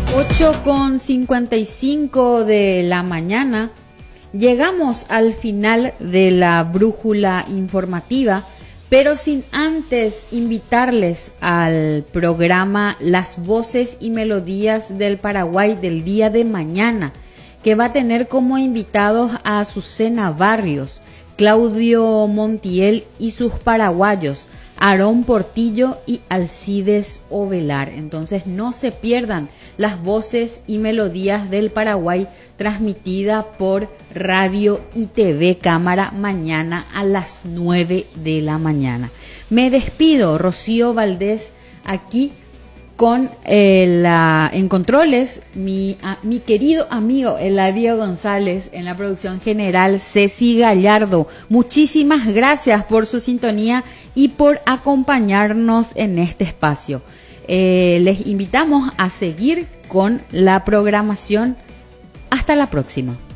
8:55 de la mañana, llegamos al final de la brújula informativa, pero sin antes invitarles al programa Las Voces y Melodías del Paraguay del día de mañana, que va a tener como invitados a Azucena Barrios, Claudio Montiel y sus paraguayos, Aarón Portillo y Alcides Ovelar. Entonces no se pierdan Las Voces y Melodías del Paraguay, transmitida por Radio y TV Cámara mañana a las 9 de la mañana. Me despido, Rocío Valdés, aquí con en controles, mi querido amigo Eladio González, en la producción general Ceci Gallardo. Muchísimas gracias por su sintonía y por acompañarnos en este espacio. Les invitamos a seguir con la programación. Hasta la próxima.